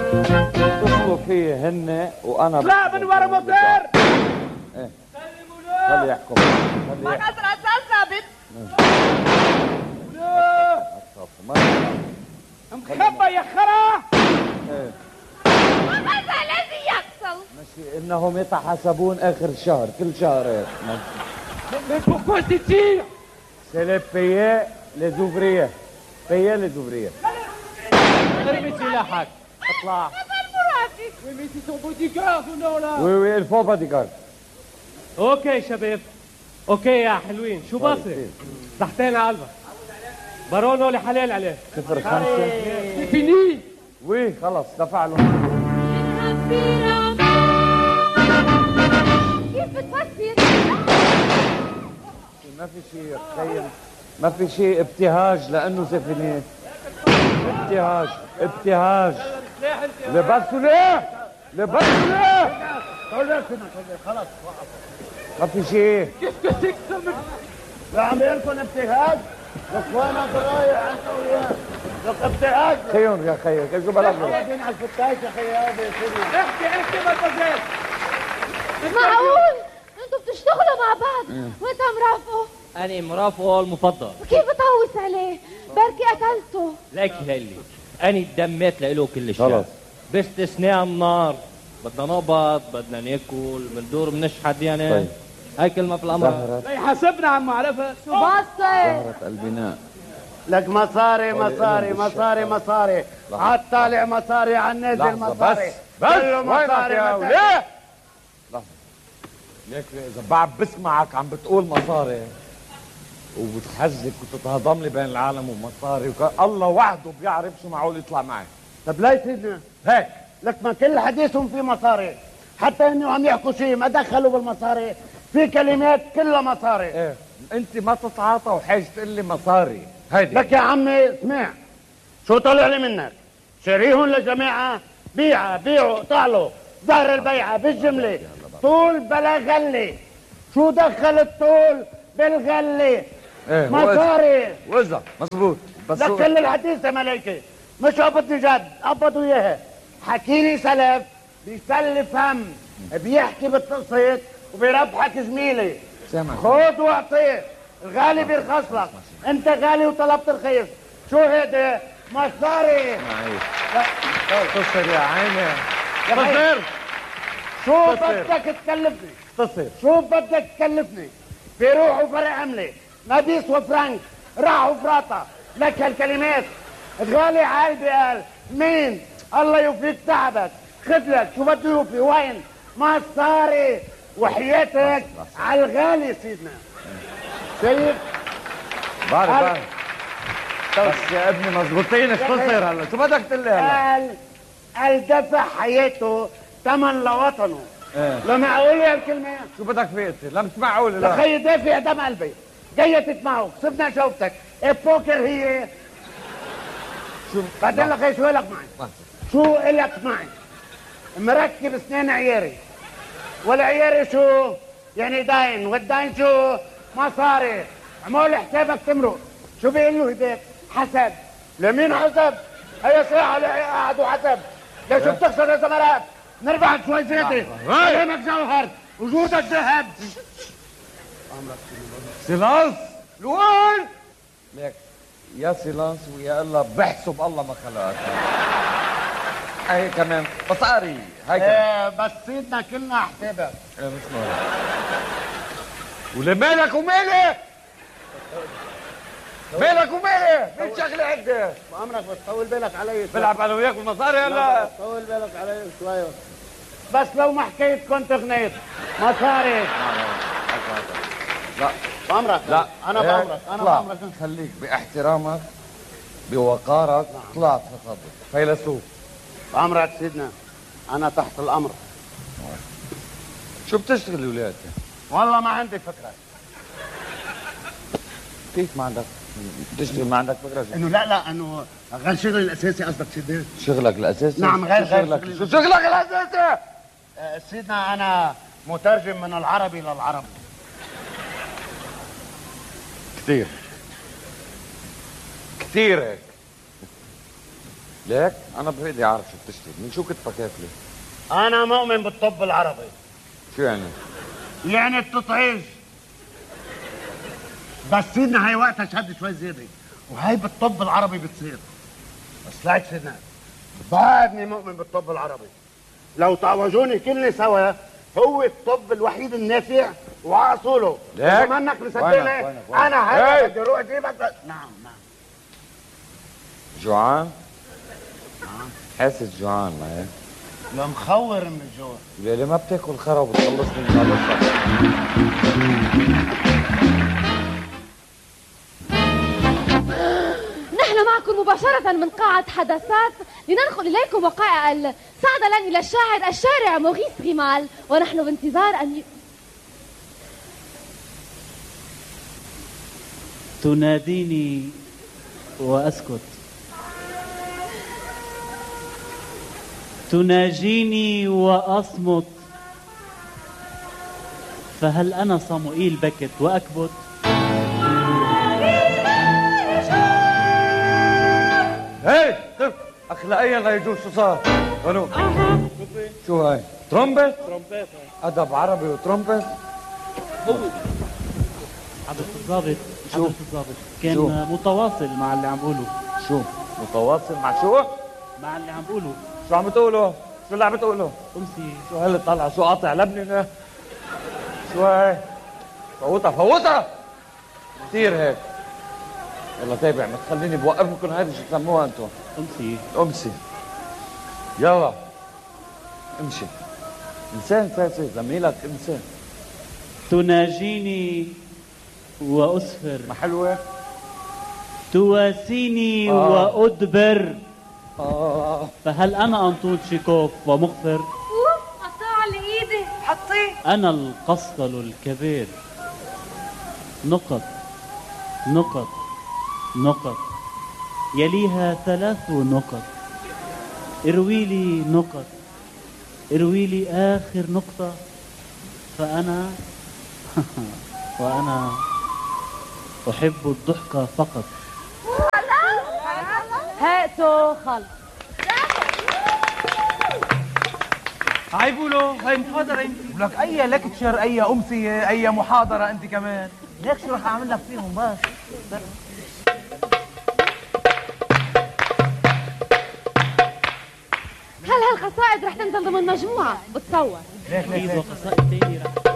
اتصلوا فيه هن وانا لا من ورا مطير. ايه خلي يحكم. ما قدر اساس ثابت. مخبى يا خرا. ايه ماذا الذي يحصل؟ ماشي انهم يتحاسبون اخر الشهر كل شهر هيك. Mais pourquoi c'est tir? C'est les payés les ouvriers. Payés les ouvriers. ارمي سلاحك. اطلع. المرافق. Oui mais c'est son bodyguard ou non là? Oui oui il faut bodyguard. اوكي شباب. اوكي يا حلوين شو بصري؟ تحتين علبة. برونو لحلال عليه. 05 فيني. وي خلص دفع له. كيف بتفسر؟ ما في شيء تخيل ما في شيء ابتهاج لانه سفينات. ابتهاج لبسوا ليه خلاص ما في شيء. كيف تكسب؟ لا عم يلكم ابتهاج اخوانا ضرايع انت وياه لك ابتهاج خيون يا خيي شو بلغوا قاعدين على الفتاش يا خيي هذا يصير احكي مدمزيل. معقول؟ انتوا بتشتغلوا مع بعض وانت مرافقه؟ أنا مرافقه المفضل. وكيف بتهوس عليه؟ بركي قتلته. لك هلي أنا دميت له كل شيء. خلص باستثناء النار. بدنا نقبض بدنا ناكل بندور بنشحد يعني. طيب. هاي كلمة في الأمر. لا يحاسبنا عم عرفها. شو بصر؟ زهرة البناء. لك مصاري على الطالع مصاري على النازل مصاري كله مصاري يا وليه لحظة ليك اذا بعد بسمعك عم بتقول مصاري وبتحزك وتتهضم لي بين العالم ومصاري الله وحده بيعرف شو معقول يطلع معي. طب لا يسيدنا هيك لك ما كل حديثهم في مصاري حتى انه عم يحكوا شيء ما دخلوا بالمصاري في كلمات كلها مصاري. ايه انت ما تتعاطى وحاج تقول لي مصاري هيدي. لك يا عمي اسمع شو طلع لي منك شريهم لجماعة بيعوا طالوا ظهر البيعة بالجملة طول بلا غلة. شو دخل الطول بالغلة؟ ايه مصاري وإذا مزبوط بس لك كل الحديث يا ملايكة مش قبضني جد قبضوا اياها حكيني سلف بيسلف هم بيحكي بالتقسيط وبيربحك زميلي. سامع خذ واعطيه الغالي بيرخص لك انت غالي وطلبت رخيص. شو هيدا مصاري معيش اختصر يا عيني اختصر. شو بدك تكلفني شو بدك تكلفني بيروحوا فرق عملة ما بيسوى فرنك راحوا فراطة. لك هالكلمات غالي عالبي قال مين الله يوفيك تعبك خذ لك شو بده يوفي وين مصاري وحياتك على الغالي سيدنا. شايف بعرف بس يا ابني مزبوطين اختصر هلا شو بدك تقول لي هلا؟ قال دفع حياته ثمن لوطنه. ايه لا معقول يا الكلمة شو بدك فيه انت؟ لا مش معقول لا خي دافع دم قلبي جاية معه كسبنا شوفتك البوكر هي شو بعدين لك شو لك معي شو إلك معي مركب اسنان عياري والعياري شو يعني داين والداين شو مصاري عمول حسابك تمرق. شو بيقول له هداك حسب لمين حسب هي ساعة قاعد وحسب ليش بتخسر يا زمرات نربحك شوي زيادة كلامك جوهر وجودك ذهب. سيلانس لوين؟ ليك يا سيلانس ويا الله بحسب الله ما خلقك. هاي كمان مصاري هاي كمان. بس سيدنا كلنا حسابك. مش مهم. ولمالك ومالي؟ مالك ومالي؟ مين شغلة عندك؟ بأمرك بس طول بالك علي بلعب انا وياك بالمصاري هلا؟ طول بالك علي شوي بس لو ما حكيت كنت غنيت مصاري. لا بأمرك لا أنا بأمرك أنا اطلع. بأمرك خليك باحترامك بوقارك طلعت تفضل فيلسوف. بأمرك سيدنا أنا تحت الأمر. شو بتشتغل ولاد؟ والله ما عندي فكرة. كيف ما عندك؟ بتشتغل ما عندك فكرة؟ إنه لا إنه غير شغلي الأساسي قصدك سيدنا. شغلك الأساسي؟ نعم غير شغلك شغلي شو شغلك الأساسي؟ سيدنا أنا مترجم من العربي للعربي. كثير هيك ليك انا بفيدي اعرف شو بتشتغل، من شو كتفك هيك ليه؟ انا مؤمن بالطب العربي. شو يعني؟ يعني التطعيج. بس سيدنا هاي وقتها شد شوي زياده، وهي بالطب العربي بتصير. بس لا سيدنا، بعدني مؤمن بالطب العربي. لو تعوجوني كلنا سوا هو الطب الوحيد النافع وعاصوله. ليك؟ بما انك مصدقني وينك؟ انا هلا بدي اروح اجيبك. نعم. جوعان؟ حاسس جوعان ما هيك؟ لا مخور من الجوع. ليه ما بتاكل خرا وبتخلصني من هذا الشغل؟ نحن معكم مباشرة من قاعة حدثات لننقل إليكم وقائع صعد لنا إلى الشارع مغيث غمال، ونحن بانتظار أن تناديني وأسكت، تناجيني وأصمت، فهل أنا صموئيل بكت وأكبت؟ هي اخلاقيا لا يجوز. شو صار؟ الو شو هاي؟ ترومبت؟ ترومبيت. ادب عربي وترومبت؟ حضرة الضابط، شو؟ حضرة الضابط كان شو؟ متواصل مع اللي عم بقوله. شو؟ متواصل مع شو؟ مع اللي عم بقوله. شو عم بتقولوا؟ شو اللي عم بتقولوا؟ أمسي شو هاللي طالع؟ شو قاطع لبنة؟ شو هاي؟ فوتها كثير هيك. يلا تابع، ما تخليني بوقف لكم هيدي شو تسموها انتم؟ أمسي. امسي. يلا امشي. انسان ساسي زميلك انسان. تناجيني وأسفر، ما حلوة؟ تواسيني وأدبر، آه فهل أنا أنطون شيكوف ومغفر؟ أوف قطع لي إيدي. حطيه. أنا القصدل الكبير. نقط نقط نقط، يليها 3 نقط. اروي لي نقط، اروي لي آخر نقطة، فأنا وأنا أحب الضحك فقط. هاتوا خلص. هاي بقولوا هاي محاضرة انت ولك اي لكتشر اي امسية اي محاضرة انت كمان. ليك شو رح اعمل لك فيهم بس. هل هالقصائد رح تنزل ضمن مجموعة بتصور؟ ليك وقصائد تاني رح